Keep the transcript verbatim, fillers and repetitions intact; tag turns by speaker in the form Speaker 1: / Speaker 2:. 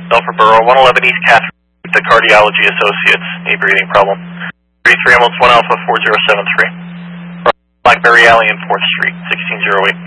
Speaker 1: Belfer Borough, one eleven East Catherine, the Cardiology Associates, a breathing problem. thirty-three Ambulance one Alpha four zero seven three. Blackberry Alley and fourth Street, sixteen oh eight.